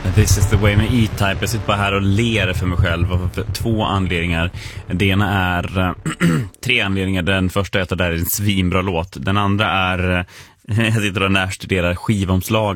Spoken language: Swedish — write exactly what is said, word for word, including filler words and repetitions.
This is the way med E-Type. Jag sitter bara här och ler för mig själv av två anledningar. Det ena är tre anledningar. Den första är att det där är en svinbra låt. Den andra är jag sitter och närstuderar skivomslaget